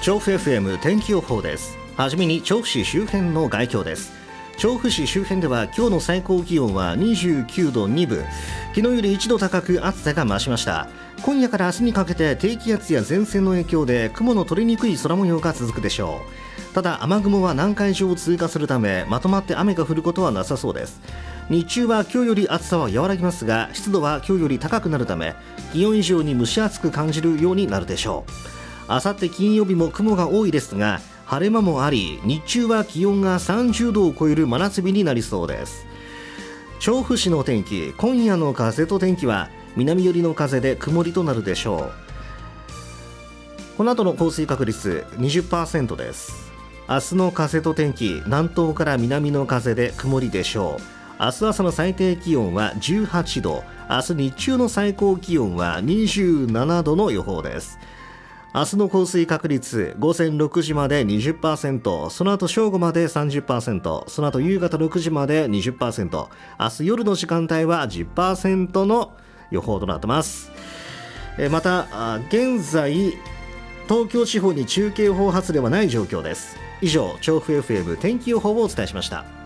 調布 FM 天気予報です。はじめに調布市周辺の概況です。調布市周辺では今日の最高気温は29度2分、昨日より1度高く暑さが増しました。今夜から明日にかけて低気圧や前線の影響で雲の取れにくい空模様が続くでしょう。ただ雨雲は南海上を通過するためまとまって雨が降ることはなさそうです。日中は今日より暑さは和らぎますが、湿度は今日より高くなるため気温以上に蒸し暑く感じるようになるでしょう。あさって金曜日も雲が多いですが晴れ間もあり、日中は気温が30度を超える真夏日になりそうです。調布市の天気、今夜の風と天気は南寄りの風で曇りとなるでしょう。この後の降水確率 20% です。明日の風と天気、南東から南の風で曇りでしょう。明日朝の最低気温は18度、明日日中の最高気温は27度の予報です。明日の降水確率、午前6時まで 20%、その後正午まで 30%、その後夕方6時まで 20%、明日夜の時間帯は 10% の予報となっています。また現在東京地方に中継報発ではない状況です。以上、調布 FM 天気予報をお伝えしました。